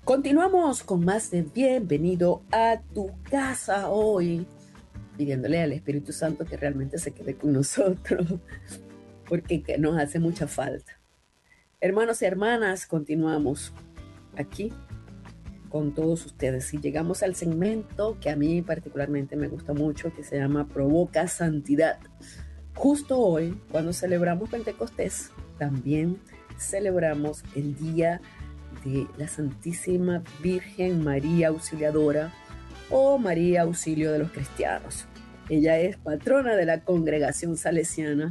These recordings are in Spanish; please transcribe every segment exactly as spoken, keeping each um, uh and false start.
Continuamos con más de Bienvenido a tu casa hoy, pidiéndole al Espíritu Santo que realmente se quede con nosotros, porque que nos hace mucha falta. Hermanos y hermanas, continuamos aquí con todos ustedes y llegamos al segmento que a mí particularmente me gusta mucho, que se llama Provoca Santidad. Justo hoy, cuando celebramos Pentecostés, también celebramos el día de la Santísima Virgen María Auxiliadora o María Auxilio de los Cristianos. Ella es patrona de la congregación salesiana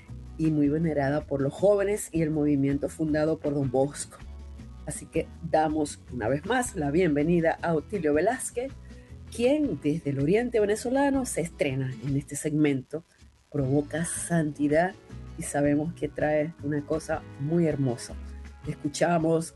y muy venerada por los jóvenes y el movimiento fundado por Don Bosco. Así que damos una vez más la bienvenida a Otilio Velázquez, quien desde el oriente venezolano se estrena en este segmento, Provoca Santidad, y sabemos que trae una cosa muy hermosa. Escuchamos,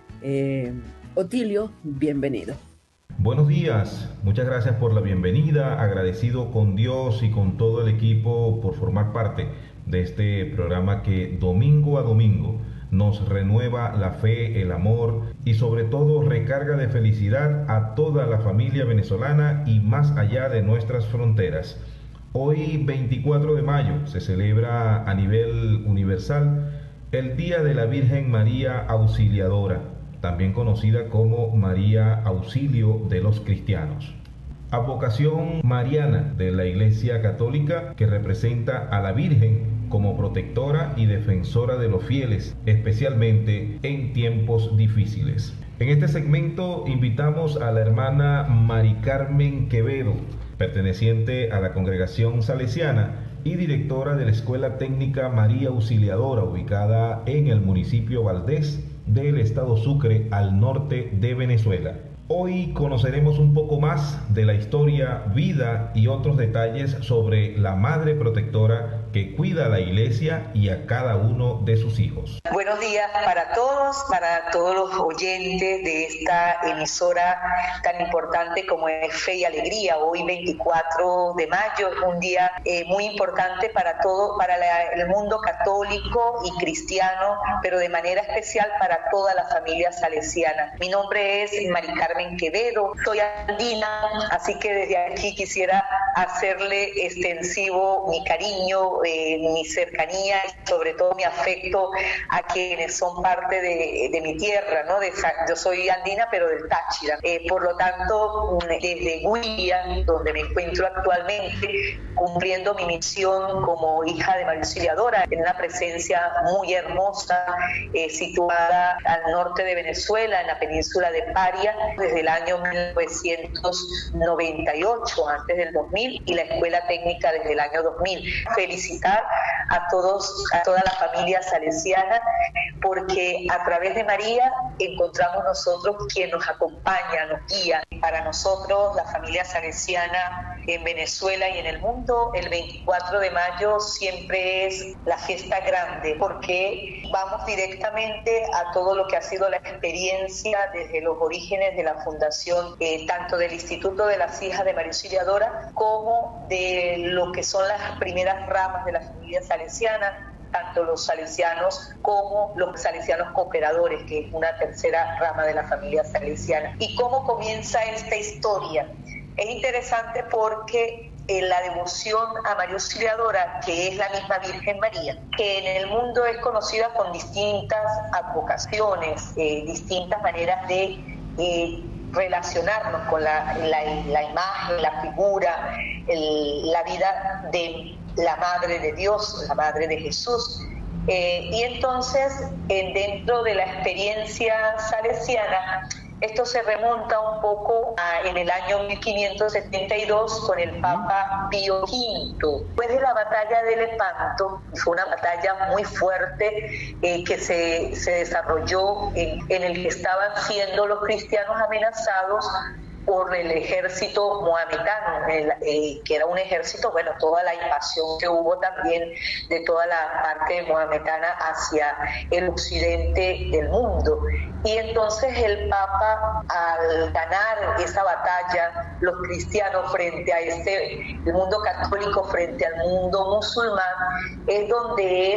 eh, Otilio, bienvenido. Buenos días, muchas gracias por la bienvenida, agradecido con Dios y con todo el equipo por formar parte de este programa que domingo a domingo nos renueva la fe, el amor y sobre todo recarga de felicidad a toda la familia venezolana y más allá de nuestras fronteras. Hoy, veinticuatro de mayo, se celebra a nivel universal el Día de la Virgen María Auxiliadora, también conocida como María Auxilio de los Cristianos. Advocación mariana de la Iglesia Católica que representa a la Virgen como protectora y defensora de los fieles, especialmente en tiempos difíciles. En este segmento invitamos a la hermana Mari Carmen Quevedo, perteneciente a la congregación salesiana y directora de la Escuela Técnica María Auxiliadora, ubicada en el municipio Valdés del estado Sucre, al norte de Venezuela. Hoy conoceremos un poco más de la historia, vida y otros detalles sobre la Madre Protectora que cuida a la Iglesia y a cada uno de sus hijos. Buenos días para todos, para todos los oyentes de esta emisora tan importante como es Fe y Alegría. Hoy veinticuatro de mayo es un día eh, muy importante para todo, para la, el mundo católico y cristiano, pero de manera especial para toda la familia salesiana. Mi nombre es Mari Carmen Quevedo, soy andina, así que desde aquí quisiera hacerle extensivo mi cariño, eh, mi cercanía y sobre todo mi afecto a quienes son parte de, de mi tierra, ¿no? De, yo soy andina pero del Táchira, eh, por lo tanto desde Huila, donde me encuentro actualmente, cumpliendo mi misión como hija de María Auxiliadora, en una presencia muy hermosa, eh, situada al norte de Venezuela, en la península de Paria, desde el año mil novecientos noventa y ocho, antes del dos mil, y la escuela técnica desde el año dos mil. Felicitar a todos, a toda la familia salesiana, porque a través de María encontramos nosotros quien nos acompaña, nos guía. Para nosotros, la familia salesiana en Venezuela y en el mundo, el veinticuatro de mayo siempre es la fiesta grande, porque vamos directamente a todo lo que ha sido la experiencia desde los orígenes de la fundación, eh, tanto del Instituto de las Hijas de María Auxiliadora como de lo que son las primeras ramas de la familia salesiana, tanto los salesianos como los salesianos cooperadores, que es una tercera rama de la familia salesiana. ¿Y cómo comienza esta historia? Es interesante porque eh, la devoción a María Auxiliadora, que es la misma Virgen María, que en el mundo es conocida con distintas advocaciones, eh, distintas maneras de eh, relacionarnos con la, la, la imagen, la figura, el, la vida de la Madre de Dios, la Madre de Jesús. Eh, y entonces, eh, dentro de la experiencia salesiana, esto se remonta un poco a, en el año mil quinientos setenta y dos con el Papa Pío quinto. Después de la batalla de Lepanto, fue una batalla muy fuerte eh, que se, se desarrolló en, en el que estaban siendo los cristianos amenazados por el ejército mohametano, el, eh, que era un ejército, bueno, toda la invasión que hubo también de toda la parte mohametana hacia el occidente del mundo. Y entonces el Papa, al ganar esa batalla, los cristianos frente a este, el mundo católico frente al mundo musulmán, es donde él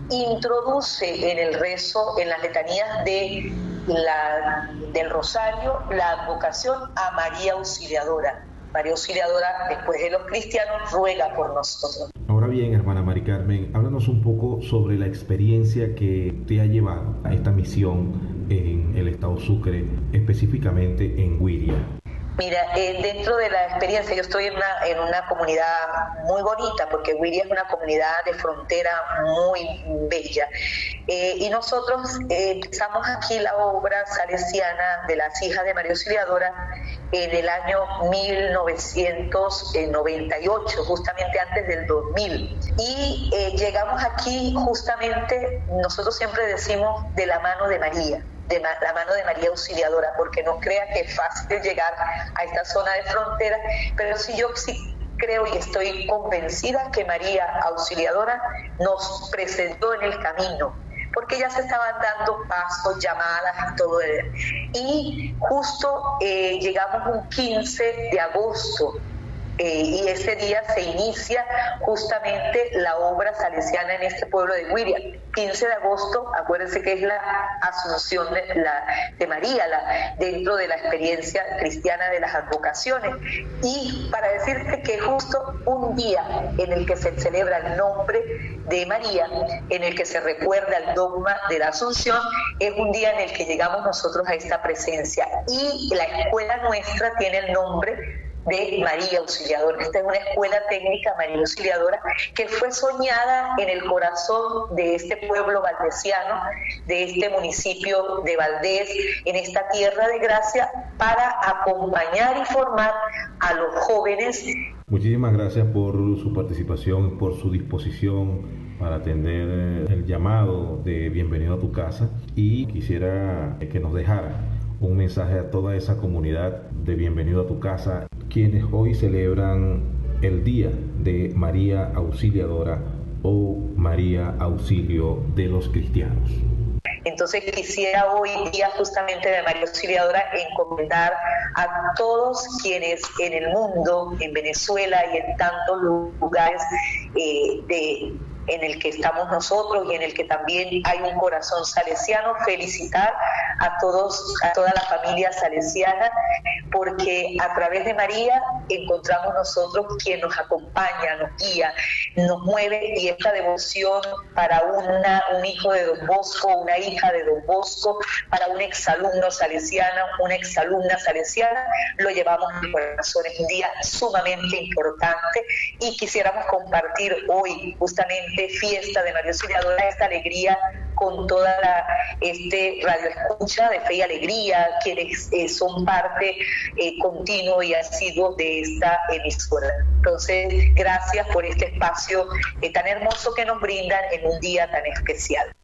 introduce en el rezo, en las letanías de la, del Rosario, la advocación a María Auxiliadora. María Auxiliadora, después de los cristianos, ruega por nosotros. Ahora bien, hermana Mari Carmen, háblanos un poco sobre la experiencia que te ha llevado a esta misión en el estado Sucre, específicamente en Güiria. Mira, eh, dentro de la experiencia, yo estoy en una, en una comunidad muy bonita, porque Güiria es una comunidad de frontera muy bella. Eh, y nosotros eh, empezamos aquí la obra salesiana de las hijas de María Auxiliadora en el año mil novecientos noventa y ocho, justamente antes del dos mil. Y eh, llegamos aquí justamente, nosotros siempre decimos, de la mano de María. De la mano de María Auxiliadora, porque no crea que es fácil llegar a esta zona de frontera, pero sí yo sí creo y estoy convencida que María Auxiliadora nos presentó en el camino, porque ya se estaban dando pasos, llamadas y todo eso. Y justo eh, llegamos un quince de agosto, Eh, y ese día se inicia justamente la obra salesiana en este pueblo de Güiria. quince de agosto, acuérdense que es la Asunción de, la, de María, la, dentro de la experiencia cristiana de las advocaciones. Y para decirte que justo un día en el que se celebra el nombre de María, en el que se recuerda el dogma de la Asunción, es un día en el que llegamos nosotros a esta presencia. Y la escuela nuestra tiene el nombre de María Auxiliadora. Esta es una escuela técnica María Auxiliadora que fue soñada en el corazón de este pueblo valdesiano, de este municipio de Valdés, en esta tierra de gracia, para acompañar y formar a los jóvenes. Muchísimas gracias por su participación, por su disposición para atender el llamado de Bienvenido a tu Casa, y quisiera que nos dejara un mensaje a toda esa comunidad de Bienvenido a tu Casa, quienes hoy celebran el Día de María Auxiliadora o María Auxilio de los Cristianos. Entonces quisiera hoy día justamente de María Auxiliadora encomendar a todos quienes en el mundo, en Venezuela y en tantos lugares eh, de en el que estamos nosotros y en el que también hay un corazón salesiano, felicitar a todos, a toda la familia salesiana, porque a través de María encontramos nosotros quien nos acompaña, nos guía, nos mueve, y esta devoción para una, un hijo de Don Bosco, una hija de Don Bosco, para un exalumno salesiano, una exalumna salesiana, lo llevamos en el corazón. Es un día sumamente importante y quisiéramos compartir hoy justamente fiesta de María Auxiliadora, esta alegría con toda la este radio escucha de Fe y Alegría, quienes eh, son parte eh, continuo y asiduo de esta emisora. Entonces, gracias por este espacio eh, tan hermoso que nos brindan en un día tan especial.